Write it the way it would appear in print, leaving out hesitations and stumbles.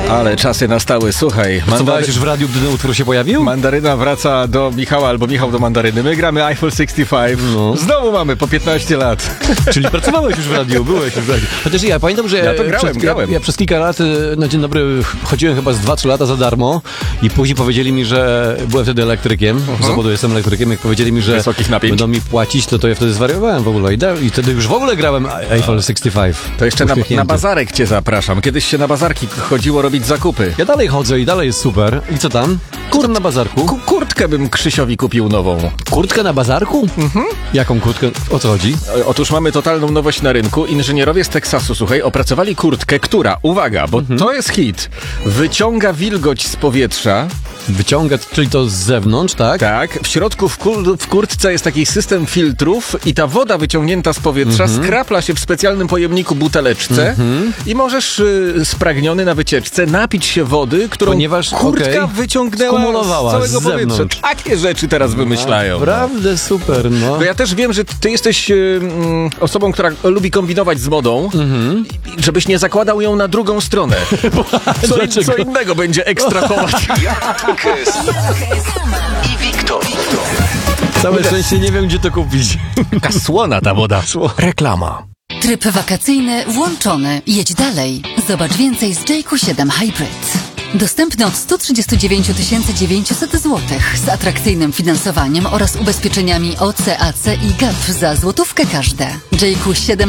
Ale czasy nastały, słuchaj. Pracowałeś już w radiu, gdy ten utwór się pojawił? Mandaryna wraca do Michała albo Michał do Mandaryny. My gramy Eiffel 65. No. Znowu mamy po 15 lat. Czyli pracowałeś już w radiu, byłeś już w radiu. Chociaż ja pamiętam, że Ja to grałem. Ja przez kilka lat na Dzień Dobry chodziłem chyba z 2-3 lata za darmo i później powiedzieli mi, że byłem wtedy elektrykiem, z zawodu jestem elektrykiem, jak powiedzieli mi, że Wysokich napięć. będą mi płacić, to ja wtedy zwariowałem w ogóle i wtedy już w ogóle grałem Eiffel 65. To jeszcze na bazarek cię zapraszam. Kiedyś się na bazarki chodziło robić zakupy. Ja dalej chodzę i dalej jest super. I co tam? Na bazarku? Kurtkę bym Krzysiowi kupił nową. Kurtkę na bazarku? Jaką kurtkę? O co chodzi? Otóż mamy totalną nowość na rynku. Inżynierowie z Teksasu, słuchaj, opracowali kurtkę, która, uwaga, bo to jest hit, wyciąga wilgoć z powietrza. Wyciąga, czyli to z zewnątrz, tak? Tak, w środku w kurtce jest taki system filtrów i ta woda wyciągnięta z powietrza skrapla się w specjalnym pojemniku buteleczce i możesz spragniony na wycieczce napić się wody, którą kurtka wyciągnęła z całego powietrza. Takie rzeczy teraz wymyślają. Naprawdę super, no. Bo ja też wiem, że ty jesteś osobą, która lubi kombinować z modą, żebyś nie zakładał ją na drugą stronę. Co innego będzie ekstrahować. I Wiktor. Całe szczęście nie wiem, gdzie to kupić. Taka słona ta woda. Reklama. Tryb wakacyjny włączony. Jedź dalej. Zobacz więcej z JQ7 Hybrid. Dostępny od 139 900 zł z atrakcyjnym finansowaniem oraz ubezpieczeniami OC, AC i GAP za złotówkę każde. JQ7